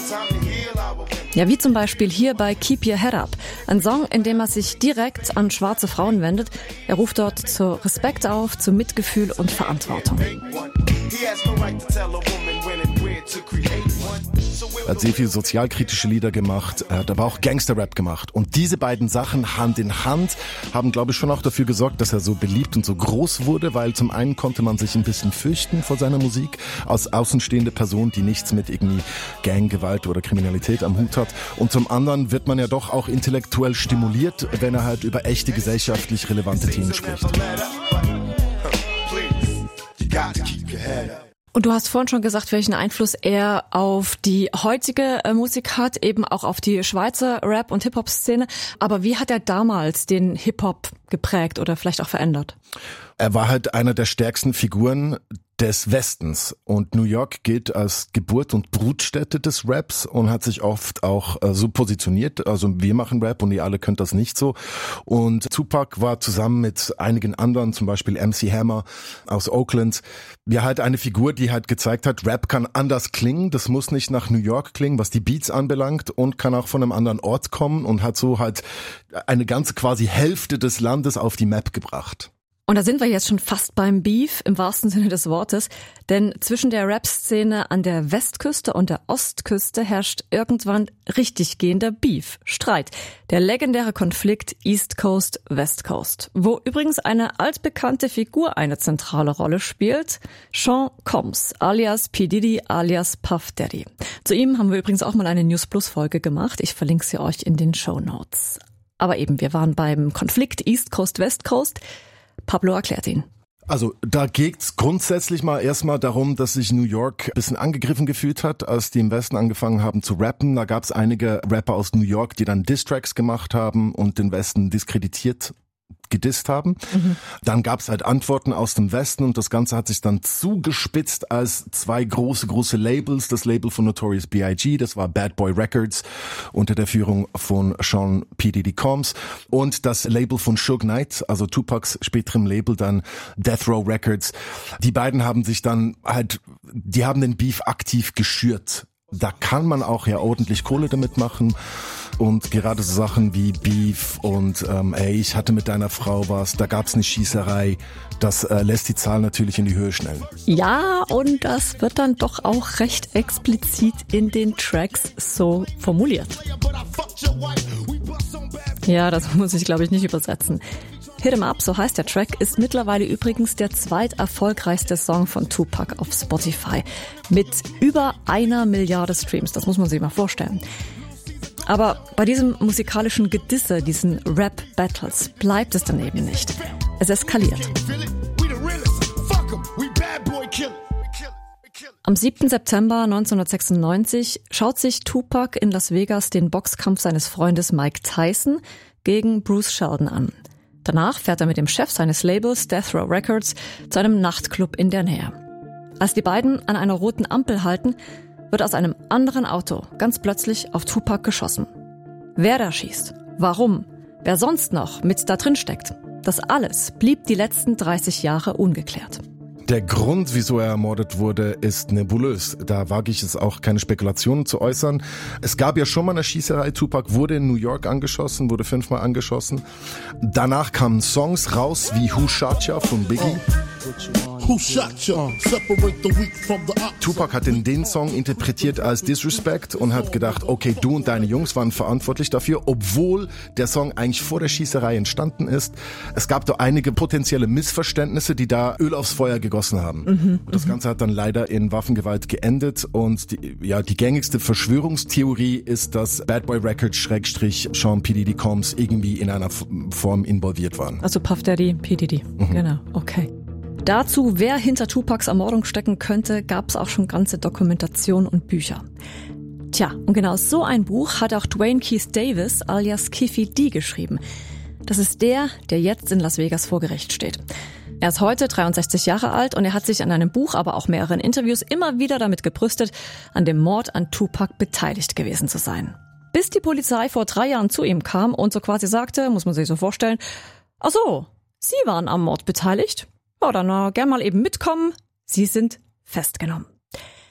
Ja, wie zum Beispiel hier bei Keep Your Head Up. Ein Song, in dem er sich direkt an schwarze Frauen wendet. Er ruft dort zu Respekt auf, zu Mitgefühl und Verantwortung. Er hat sehr viele sozialkritische Lieder gemacht, er hat aber auch Gangster-Rap gemacht. Und diese beiden Sachen Hand in Hand haben, glaube ich, schon auch dafür gesorgt, dass er so beliebt und so groß wurde, weil zum einen konnte man sich ein bisschen fürchten vor seiner Musik als außenstehende Person, die nichts mit irgendwie Ganggewalt oder Kriminalität am Hut hat. Und zum anderen wird man ja doch auch intellektuell stimuliert, wenn er halt über echte gesellschaftlich relevante Themen spricht. Und du hast vorhin schon gesagt, welchen Einfluss er auf die heutige Musik hat, eben auch auf die Schweizer Rap- und Hip-Hop-Szene. Aber wie hat er damals den Hip-Hop geprägt oder vielleicht auch verändert? Er war halt einer der stärksten Figuren des Westens und New York gilt als Geburt- und Brutstätte des Raps und hat sich oft auch so positioniert, also wir machen Rap und ihr alle könnt das nicht so. Und Tupac war zusammen mit einigen anderen, zum Beispiel MC Hammer aus Oakland, ja halt eine Figur, die halt gezeigt hat, Rap kann anders klingen, das muss nicht nach New York klingen, was die Beats anbelangt und kann auch von einem anderen Ort kommen und hat so halt eine ganze quasi Hälfte des Landes auf die Map gebracht. Und da sind wir jetzt schon fast beim Beef, im wahrsten Sinne des Wortes. Denn zwischen der Rap-Szene an der Westküste und der Ostküste herrscht irgendwann richtig gehender Beef, Streit. Der legendäre Konflikt East Coast, West Coast. Wo übrigens eine altbekannte Figur eine zentrale Rolle spielt. Sean Combs, alias P. Diddy, alias Puff Daddy. Zu ihm haben wir übrigens auch mal eine News Plus Folge gemacht. Ich verlinke sie euch in den Shownotes. Aber eben, wir waren beim Konflikt East Coast, West Coast. Pablo erklärt ihn. Also da geht's grundsätzlich mal erstmal darum, dass sich New York ein bisschen angegriffen gefühlt hat, als die im Westen angefangen haben zu rappen. Da gab's einige Rapper aus New York, die dann Diss-Tracks gemacht haben und den Westen gedisst haben. Dann gab's halt Antworten aus dem Westen und das Ganze hat sich dann zugespitzt als zwei große Labels. Das Label von Notorious B.I.G., das war Bad Boy Records unter der Führung von Sean P. Diddy Combs und das Label von Suge Knight, also Tupacs späterem Label dann Death Row Records. Die beiden haben sich dann halt, die haben den Beef aktiv geschürt. Da kann man auch ja ordentlich Kohle damit machen. Und gerade so Sachen wie Beef und ich hatte mit deiner Frau was, da gab's eine Schießerei, das lässt die Zahl natürlich in die Höhe schnellen. Ja, und das wird dann doch auch recht explizit in den Tracks so formuliert. Ja, das muss ich, glaube ich, nicht übersetzen. Hit 'em Up, so heißt der Track, ist mittlerweile übrigens der zweiterfolgreichste Song von Tupac auf Spotify. Mit über 1 Milliarde Streams, das muss man sich mal vorstellen. Aber bei diesem musikalischen Gedisse, diesen Rap-Battles, bleibt es dann eben nicht. Es eskaliert. Am 7. September 1996 schaut sich Tupac in Las Vegas den Boxkampf seines Freundes Mike Tyson gegen Bruce Sheldon an. Danach fährt er mit dem Chef seines Labels Death Row Records zu einem Nachtclub in der Nähe. Als die beiden an einer roten Ampel halten, wird aus einem anderen Auto ganz plötzlich auf Tupac geschossen. Wer da schießt, warum, wer sonst noch mit da drin steckt, das alles blieb die letzten 30 Jahre ungeklärt. Der Grund, wieso er ermordet wurde, ist nebulös. Da wage ich es auch, keine Spekulationen zu äußern. Es gab ja schon mal eine Schießerei. Tupac wurde in New York angeschossen, wurde 5-mal angeschossen. Danach kamen Songs raus wie Who Shot Ya von Biggie. Tupac hat den Song interpretiert als Disrespect und hat gedacht, okay, du und deine Jungs waren verantwortlich dafür, obwohl der Song eigentlich vor der Schießerei entstanden ist. Es gab da einige potenzielle Missverständnisse, die da Öl aufs Feuer gegossen haben. Und das Ganze hat dann leider in Waffengewalt geendet und die gängigste Verschwörungstheorie ist, dass Bad Boy Records / Sean P. Diddy Combs irgendwie in einer Form involviert waren. Also Puff Daddy, P. Diddy, genau, okay. Dazu, wer hinter Tupacs Ermordung stecken könnte, gab es auch schon ganze Dokumentationen und Bücher. Tja, und genau so ein Buch hat auch Dwayne Keith Davis alias Kiffy D geschrieben. Das ist der jetzt in Las Vegas vor Gericht steht. Er ist heute 63 Jahre alt und er hat sich an einem Buch, aber auch mehreren Interviews immer wieder damit gebrüstet, an dem Mord an Tupac beteiligt gewesen zu sein. Bis die Polizei vor 3 Jahren zu ihm kam und so quasi sagte, muss man sich so vorstellen, ach so, Sie waren am Mord beteiligt? Ja, dann gern mal eben mitkommen. Sie sind festgenommen.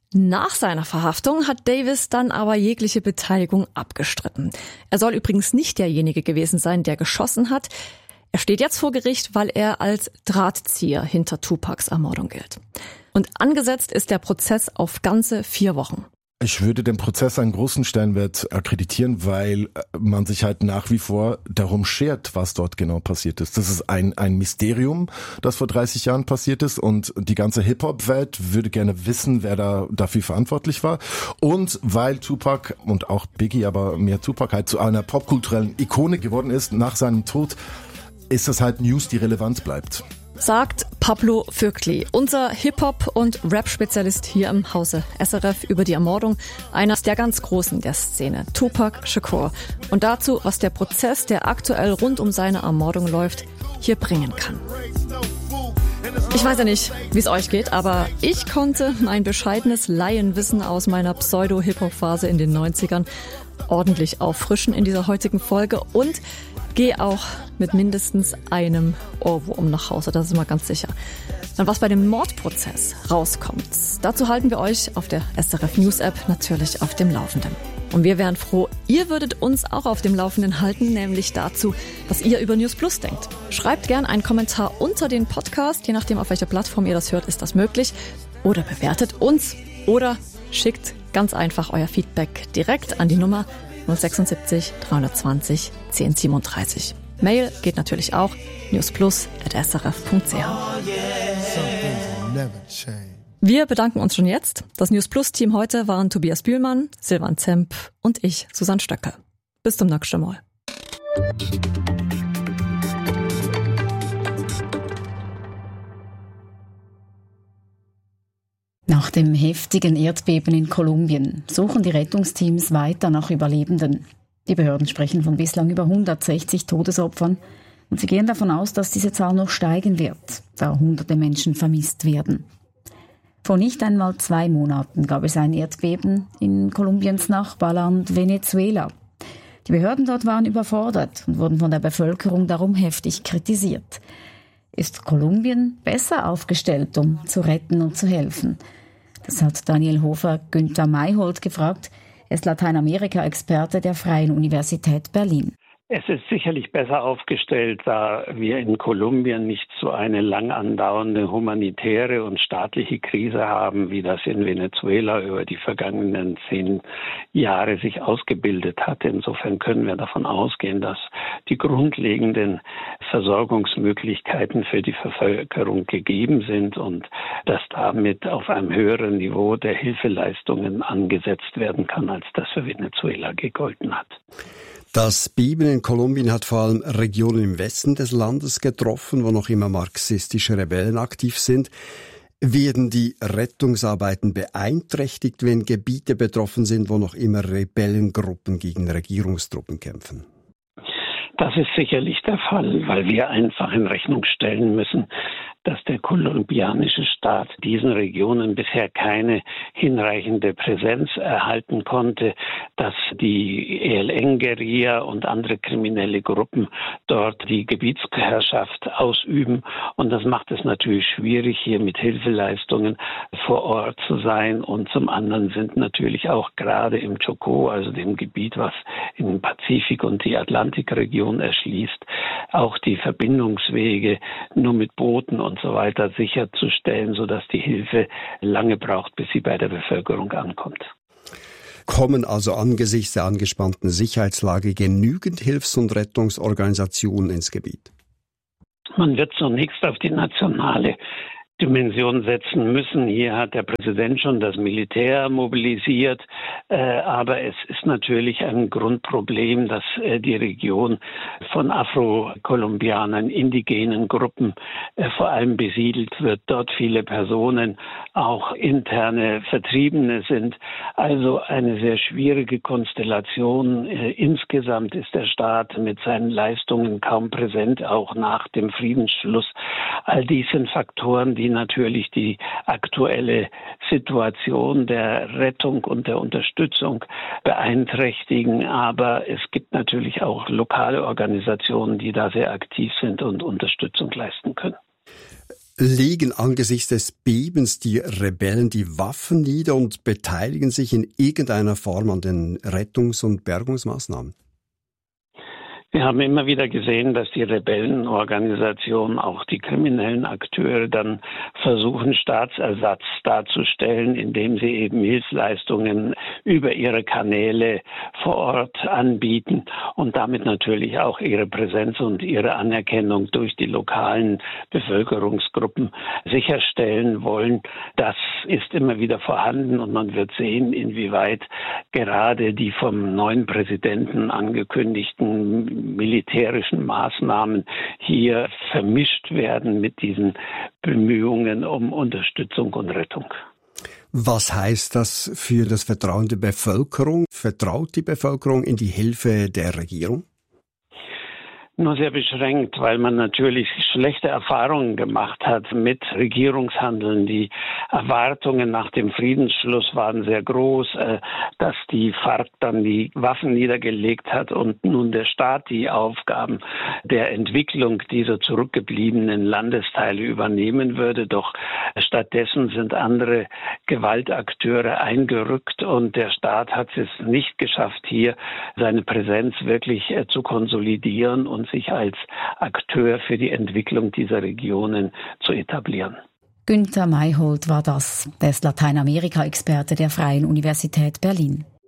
Nach seiner Verhaftung hat Davis dann aber jegliche Beteiligung abgestritten. Er soll übrigens nicht derjenige gewesen sein, der geschossen hat. Er steht jetzt vor Gericht, weil er als Drahtzieher hinter Tupacs Ermordung gilt. Und angesetzt ist der Prozess auf ganze 4 Wochen. Ich würde dem Prozess einen großen Stellenwert akkreditieren, weil man sich halt nach wie vor darum schert, was dort genau passiert ist. Das ist ein Mysterium, das vor 30 Jahren passiert ist, und die ganze Hip-Hop-Welt würde gerne wissen, wer da dafür verantwortlich war. Und weil Tupac und auch Biggie, aber mehr Tupac, halt zu einer popkulturellen Ikone geworden ist nach seinem Tod, ist das halt News, die relevant bleibt. Sagt Pablo Vögtli, unser Hip-Hop- und Rap-Spezialist hier im Hause SRF über die Ermordung eines der ganz Großen der Szene, Tupac Shakur. Und dazu, was der Prozess, der aktuell rund um seine Ermordung läuft, hier bringen kann. Ich weiß ja nicht, wie es euch geht, aber ich konnte mein bescheidenes Laienwissen aus meiner Pseudo-Hip-Hop-Phase in den 90ern ordentlich auffrischen in dieser heutigen Folge und gehe auch mit mindestens einem Ohrwurm nach Hause, das ist mal ganz sicher. Und was bei dem Mordprozess rauskommt, dazu halten wir euch auf der SRF News App natürlich auf dem Laufenden. Und wir wären froh, ihr würdet uns auch auf dem Laufenden halten, nämlich dazu, was ihr über News Plus denkt. Schreibt gern einen Kommentar unter den Podcast, je nachdem auf welcher Plattform ihr das hört, ist das möglich. Oder bewertet uns oder schickt ganz einfach euer Feedback direkt an die Nummer 076 320 1037. Mail geht natürlich auch, newsplus@srf.ch. Wir bedanken uns schon jetzt. Das News Plus Team heute waren Tobias Bühlmann, Silvan Zemp und ich, Susanne Stöckel. Bis zum nächsten Mal. Nach dem heftigen Erdbeben in Kolumbien suchen die Rettungsteams weiter nach Überlebenden. Die Behörden sprechen von bislang über 160 Todesopfern und sie gehen davon aus, dass diese Zahl noch steigen wird, da hunderte Menschen vermisst werden. Vor nicht einmal 2 Monaten gab es ein Erdbeben in Kolumbiens Nachbarland Venezuela. Die Behörden dort waren überfordert und wurden von der Bevölkerung darum heftig kritisiert. Ist Kolumbien besser aufgestellt, um zu retten und zu helfen? Das hat Daniel Hofer Günther Mayhold gefragt. Er ist Lateinamerika-Experte der Freien Universität Berlin. Es ist sicherlich besser aufgestellt, da wir in Kolumbien nicht so eine lang andauernde humanitäre und staatliche Krise haben, wie das in Venezuela über die vergangenen 10 Jahre sich ausgebildet hat. Insofern können wir davon ausgehen, dass die grundlegenden Versorgungsmöglichkeiten für die Bevölkerung gegeben sind und dass damit auf einem höheren Niveau der Hilfeleistungen angesetzt werden kann, als das für Venezuela gegolten hat. Das Beben in Kolumbien hat vor allem Regionen im Westen des Landes getroffen, wo noch immer marxistische Rebellen aktiv sind. Werden die Rettungsarbeiten beeinträchtigt, wenn Gebiete betroffen sind, wo noch immer Rebellengruppen gegen Regierungstruppen kämpfen? Das ist sicherlich der Fall, weil wir einfach in Rechnung stellen müssen, dass der kolumbianische Staat diesen Regionen bisher keine hinreichende Präsenz erhalten konnte, dass die ELN-Guerilla und andere kriminelle Gruppen dort die Gebietsherrschaft ausüben. Und das macht es natürlich schwierig, hier mit Hilfeleistungen vor Ort zu sein. Und zum anderen sind natürlich auch gerade im Chocó, also dem Gebiet, was in den Pazifik und die Atlantikregion erschließt, auch die Verbindungswege nur mit Booten und so weiter sicherzustellen, sodass die Hilfe lange braucht, bis sie bei der Bevölkerung ankommt. Kommen also angesichts der angespannten Sicherheitslage genügend Hilfs- und Rettungsorganisationen ins Gebiet? Man wird zunächst auf die nationale Dimension setzen müssen. Hier hat der Präsident schon das Militär mobilisiert, aber es ist natürlich ein Grundproblem, dass die Region von Afro-Kolumbianern, indigenen Gruppen vor allem besiedelt wird, dort viele Personen, auch interne Vertriebene sind. Also eine sehr schwierige Konstellation. Insgesamt ist der Staat mit seinen Leistungen kaum präsent, auch nach dem Friedensschluss. All dies sind Faktoren, die natürlich die aktuelle Situation der Rettung und der Unterstützung beeinträchtigen. Aber es gibt natürlich auch lokale Organisationen, die da sehr aktiv sind und Unterstützung leisten können. Legen angesichts des Bebens die Rebellen die Waffen nieder und beteiligen sich in irgendeiner Form an den Rettungs- und Bergungsmaßnahmen? Wir haben immer wieder gesehen, dass die Rebellenorganisationen, auch die kriminellen Akteure, dann versuchen, Staatsersatz darzustellen, indem sie eben Hilfsleistungen über ihre Kanäle vor Ort anbieten und damit natürlich auch ihre Präsenz und ihre Anerkennung durch die lokalen Bevölkerungsgruppen sicherstellen wollen. Das ist immer wieder vorhanden und man wird sehen, inwieweit gerade die vom neuen Präsidenten angekündigten militärischen Maßnahmen hier vermischt werden mit diesen Bemühungen um Unterstützung und Rettung. Was heißt das für das Vertrauen der Bevölkerung? Vertraut die Bevölkerung in die Hilfe der Regierung? Nur sehr beschränkt, weil man natürlich schlechte Erfahrungen gemacht hat mit Regierungshandeln. Die Erwartungen nach dem Friedensschluss waren sehr groß, dass die FARC dann die Waffen niedergelegt hat und nun der Staat die Aufgaben der Entwicklung dieser zurückgebliebenen Landesteile übernehmen würde. Doch stattdessen sind andere Gewaltakteure eingerückt und der Staat hat es nicht geschafft, hier seine Präsenz wirklich zu konsolidieren und sich als Akteur für die Entwicklung dieser Regionen zu etablieren. Günther Mayhold war das, der ist Lateinamerika-Experte der Freien Universität Berlin.